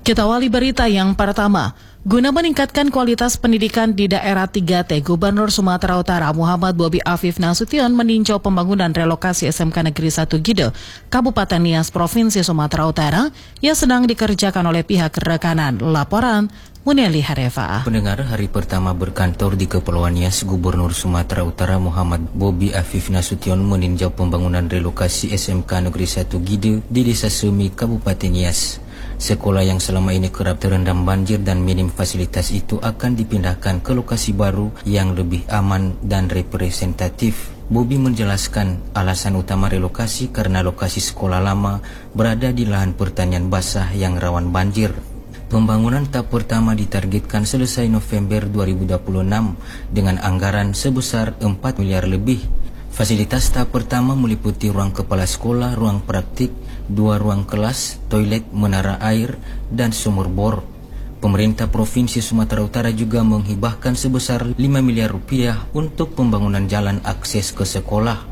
Kita awali berita yang pertama. Guna meningkatkan kualitas pendidikan di daerah 3T, Gubernur Sumatera Utara Muhammad Bobi Afif Nasution meninjau pembangunan relokasi SMK Negeri 1 Gide, Kabupaten Nias, Provinsi Sumatera Utara yang sedang dikerjakan oleh pihak rekanan. Laporan Muneli Harefa. Pendengar, hari pertama berkantor di Kepulauan Nias, Gubernur Sumatera Utara Muhammad Bobi Afif Nasution meninjau pembangunan relokasi SMK Negeri 1 Gide di Desa Semi, Kabupaten Nias. Sekolah yang selama ini kerap terendam banjir dan minim fasilitas itu akan dipindahkan ke lokasi baru yang lebih aman dan representatif. Bobi menjelaskan alasan utama relokasi karena lokasi sekolah lama berada di lahan pertanian basah yang rawan banjir. Pembangunan tahap pertama ditargetkan selesai November 2026 dengan anggaran sebesar 4 miliar lebih. Fasilitas tahap pertama meliputi ruang kepala sekolah, ruang praktik, 2 ruang kelas, toilet, menara air, dan sumur bor. Pemerintah Provinsi Sumatera Utara juga menghibahkan sebesar 5 miliar rupiah untuk pembangunan jalan akses ke sekolah.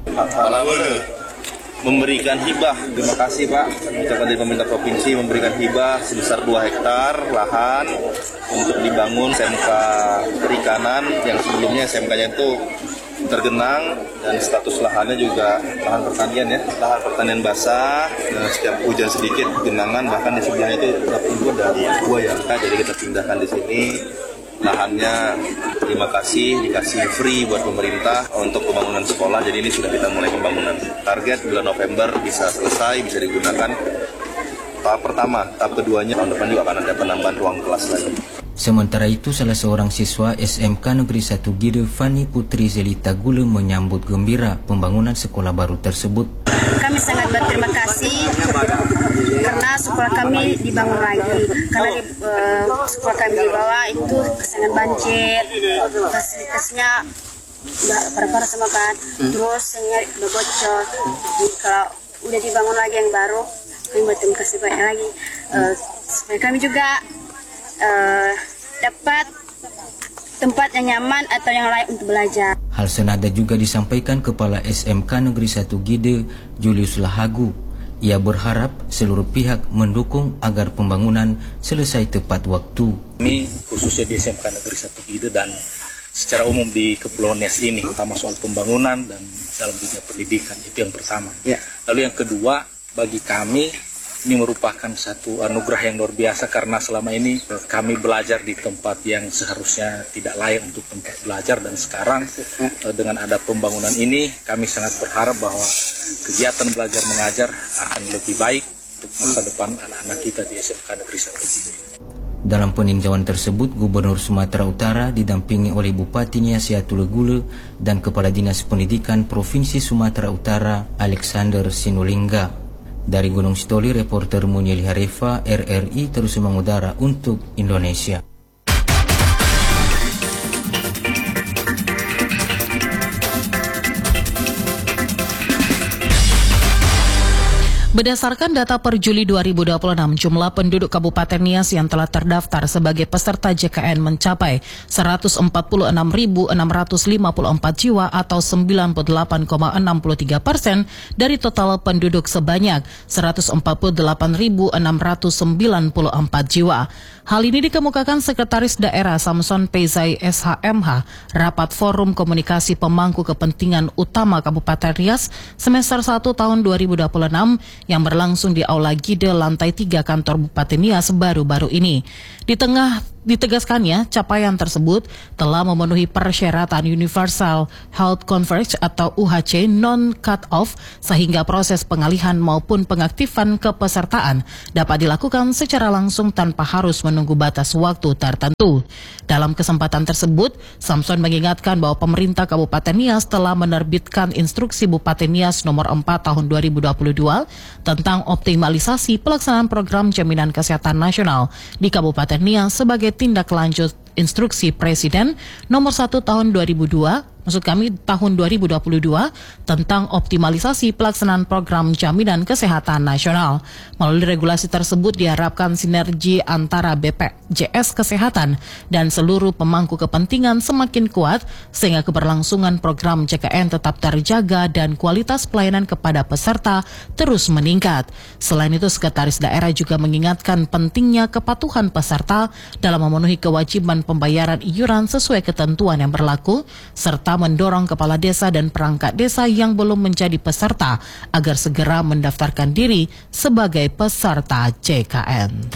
Memberikan hibah, terima kasih Pak, ucapan dari pemerintah provinsi memberikan hibah sebesar 2 hektar lahan untuk dibangun SMK perikanan yang sebelumnya SMK-nya itu tergenang dan status lahannya juga lahan pertanian ya, lahan pertanian basah dan setiap hujan sedikit genangan, bahkan di sebelahnya itu ada buaya. Jadi kita pindahkan di sini lahannya. Terima kasih, dikasih free buat pemerintah untuk pembangunan sekolah. Jadi ini sudah kita mulai pembangunan. Target bulan November bisa selesai, bisa digunakan. Tahap pertama, tahap keduanya tahun depan juga akan ada penambahan ruang kelas lagi. Sementara itu, salah seorang siswa SMK Negeri 1 Gide, Fani Putri Zelita Gule, menyambut gembira pembangunan sekolah baru tersebut. Kami sangat berterima kasih karena sekolah kami dibangun lagi. Karena sekolah kami di bawah itu sangat banjir, fasilitasnya parah-parah sama kan. Terus udah bocor. Jadi kalau udah dibangun lagi yang baru, kami berterima kasih banyak lagi. Supaya kami juga dapat tempat yang nyaman atau yang layak untuk belajar. Hal senada juga disampaikan Kepala SMK Negeri 1 Gide, Julius Lahagu. Ia berharap seluruh pihak mendukung agar pembangunan selesai tepat waktu. Kami khususnya di SMK Negeri 1 Gide dan secara umum di Kepulauan Nias ini, terutama soal pembangunan dan dalam dunia pendidikan, itu yang pertama. Lalu yang kedua, bagi kami ini merupakan satu anugerah yang luar biasa karena selama ini kami belajar di tempat yang seharusnya tidak layak untuk tempat belajar, dan sekarang dengan ada pembangunan ini kami sangat berharap bahwa kegiatan belajar mengajar akan lebih baik untuk masa depan anak-anak kita di SMK Negeri 1 Gide. Dalam peninjauan tersebut, Gubernur Sumatera Utara didampingi oleh Bupati Nias Yatul Gule dan Kepala Dinas Pendidikan Provinsi Sumatera Utara Alexander Sinulinga. Dari Gunung Sitoli, reporter Muneli Harefa, RRI terus mengudara untuk Indonesia. Berdasarkan data per Juli 2026, jumlah penduduk Kabupaten Nias yang telah terdaftar sebagai peserta JKN mencapai 146.654 jiwa atau 98,63% dari total penduduk sebanyak 148.694 jiwa. Hal ini dikemukakan Sekretaris Daerah Samson Pezai SHMH rapat Forum Komunikasi Pemangku Kepentingan Utama Kabupaten Nias semester 1 tahun 2026 yang berlangsung di Aula Gide lantai 3 kantor Bupati Nias baru-baru ini. Ditegaskannya, capaian tersebut telah memenuhi persyaratan Universal Health Coverage atau UHC non-cut-off sehingga proses pengalihan maupun pengaktifan kepesertaan dapat dilakukan secara langsung tanpa harus menunggu batas waktu tertentu. Dalam kesempatan tersebut, Samson mengingatkan bahwa pemerintah Kabupaten Nias telah menerbitkan Instruksi Bupati Nias nomor 4 tahun 2022 tentang optimalisasi pelaksanaan program jaminan kesehatan nasional di Kabupaten Nias sebagai tindak lanjut Instruksi Presiden nomor 1 tahun 2002 tahun 2022 tentang optimalisasi pelaksanaan program jaminan kesehatan nasional. Melalui regulasi tersebut diharapkan sinergi antara BPJS Kesehatan dan seluruh pemangku kepentingan semakin kuat sehingga keberlangsungan program JKN tetap terjaga dan kualitas pelayanan kepada peserta terus meningkat. Selain itu, Sekretaris Daerah juga mengingatkan pentingnya kepatuhan peserta dalam memenuhi kewajiban pembayaran iuran sesuai ketentuan yang berlaku, serta mendorong kepala desa dan perangkat desa yang belum menjadi peserta agar segera mendaftarkan diri sebagai peserta JKN.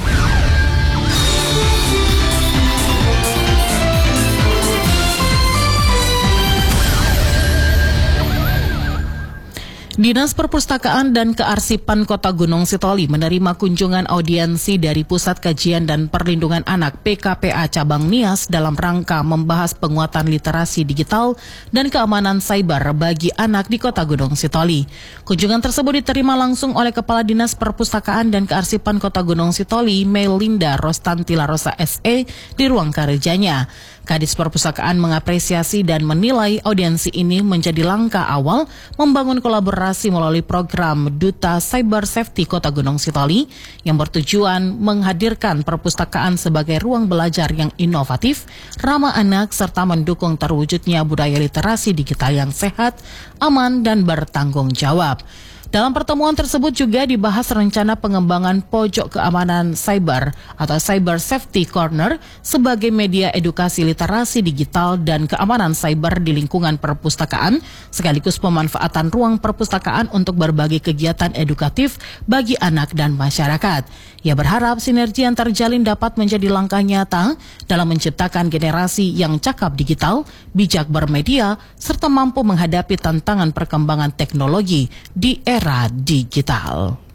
Dinas Perpustakaan dan Kearsipan Kota Gunung Sitoli menerima kunjungan audiensi dari Pusat Kajian dan Perlindungan Anak PKPA Cabang Nias dalam rangka membahas penguatan literasi digital dan keamanan cyber bagi anak di Kota Gunung Sitoli. Kunjungan tersebut diterima langsung oleh Kepala Dinas Perpustakaan dan Kearsipan Kota Gunung Sitoli, Melinda Rostantila Rosa SE, di ruang kerjanya. Kadis Perpustakaan mengapresiasi dan menilai audiensi ini menjadi langkah awal membangun kolaborasi melalui program Duta Cyber Safety Kota Gunung Sitoli yang bertujuan menghadirkan perpustakaan sebagai ruang belajar yang inovatif, ramah anak, serta mendukung terwujudnya budaya literasi digital yang sehat, aman, dan bertanggung jawab. Dalam pertemuan tersebut juga dibahas rencana pengembangan pojok keamanan cyber atau Cyber Safety Corner sebagai media edukasi literasi digital dan keamanan cyber di lingkungan perpustakaan, sekaligus pemanfaatan ruang perpustakaan untuk berbagai kegiatan edukatif bagi anak dan masyarakat. Ia berharap sinergi yang terjalin dapat menjadi langkah nyata dalam menciptakan generasi yang cakap digital, bijak bermedia, serta mampu menghadapi tantangan perkembangan teknologi di era digital.